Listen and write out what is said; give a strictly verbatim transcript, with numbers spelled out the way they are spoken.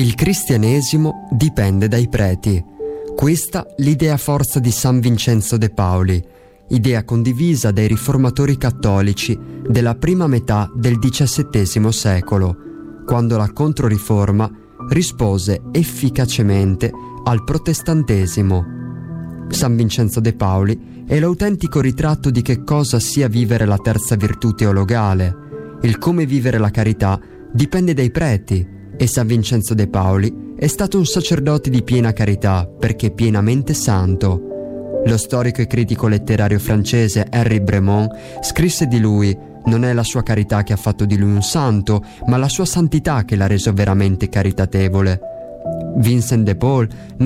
Il cristianesimo dipende dai preti. Questa l'idea forza di San Vincenzo de Pauli, idea condivisa dai riformatori cattolici della prima metà del diciassettesimo secolo, quando la Controriforma rispose efficacemente al protestantesimo. San Vincenzo de Pauli è l'autentico ritratto di che cosa sia vivere la terza virtù teologale. Il come vivere la carità dipende dai preti, e San Vincenzo de Pauli è stato un sacerdote di piena carità perché pienamente santo. Lo storico e critico letterario francese Henri Bremont scrisse di lui: non è la sua carità che ha fatto di lui un santo, ma la sua santità che l'ha reso veramente caritatevole. Vincent de Paul